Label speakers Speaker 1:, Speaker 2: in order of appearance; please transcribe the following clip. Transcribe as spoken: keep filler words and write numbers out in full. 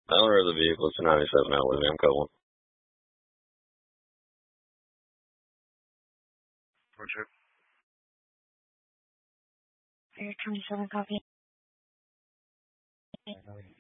Speaker 1: The owner of the vehicle is ninety-seven out with me. I'm calling.
Speaker 2: Roger.
Speaker 3: For your twenty-seven copy.